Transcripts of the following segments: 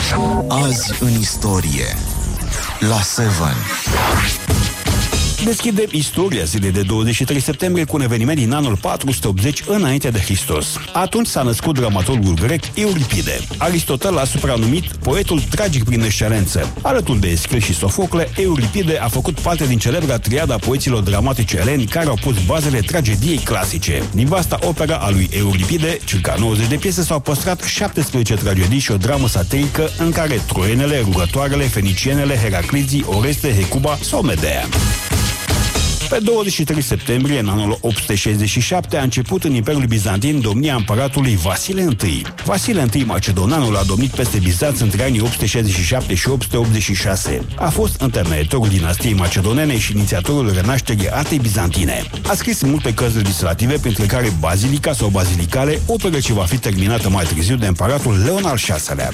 Azi în istorie la 7. Deschidem istoria zilei de 23 septembrie cu un eveniment din anul 480 înainte de Hristos. Atunci s-a născut dramaturgul grec Euripide. Aristotel l-a supranumit poetul tragic prin excelență. Alături de Eschil și Sofocle, Euripide a făcut parte din celebra triada poeților dramatici eleni care au pus bazele tragediei clasice. Din vasta opera a lui Euripide, circa 90 de piese, s-au păstrat 17 tragedii și o dramă satirică în care troienele, rugătoarele, fenicienele, Heraclizii, Oreste, Hecuba sau Medea. Pe 23 septembrie, în anul 867, a început în Imperiul Bizantin domnia împăratului Vasile I. Vasile I Macedonanul a domnit peste Bizanț între anii 867 și 886. A fost întemeietorul dinastiei macedonene și inițiatorul renașterii artei bizantine. A scris multe cărți legislative, printre care Bazilica sau Bazilicale, operă ce va fi terminată mai târziu de împăratul Leon al VI-lea.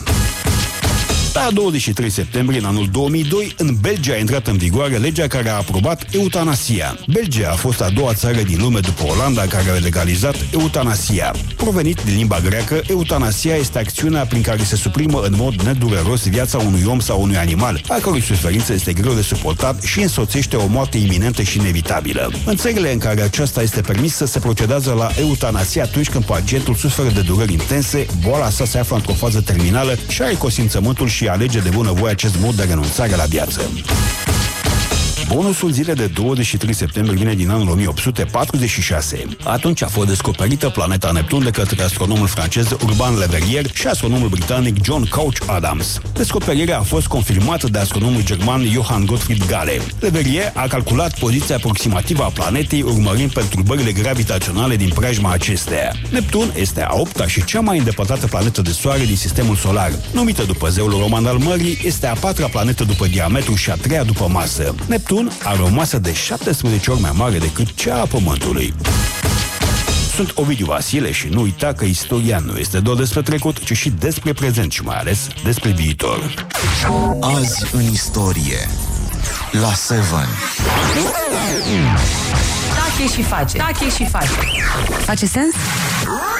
La 23 septembrie, în anul 2002, în Belgia a intrat în vigoare legea care a aprobat eutanasia. Belgia a fost a doua țară din lume după Olanda care a legalizat eutanasia. Provenit din limba greacă, eutanasia este acțiunea prin care se suprimă în mod nedureros viața unui om sau unui animal, a cărui suferință este greu de suportat și însoțește o moarte iminentă și inevitabilă. În țările în care aceasta este permisă, se procedează la eutanasie atunci când pacientul suferă de dureri intense, boala sa se află într-o fază terminală și are consimțământul și alege de bunăvoie acest mod de renunțare la viață. Bonusul zilei de 23 septembrie vine din anul 1846. Atunci a fost descoperită planeta Neptun de către astronomul francez Urban Le Verrier și astronomul britanic John Couch Adams. Descoperirea a fost confirmată de astronomul german Johann Gottfried Galle. Le Verrier a calculat poziția aproximativă a planetei, urmărind perturbările gravitaționale din preajma acesteia. Neptun este a 8-a și cea mai îndepărtată planetă de Soare din sistemul solar. Numită după zeul roman al mării, este a 4-a planetă după diametru și a 3-a după masă. Neptun are o masă de 17 ori mai mare decât cea a Pământului. Sunt Ovidiu Vasile și nu uita că istoria nu este doar despre trecut, ci și despre prezent și mai ales despre viitor. Azi în istorie la 7. Tache și face. Tache și face. Face sens?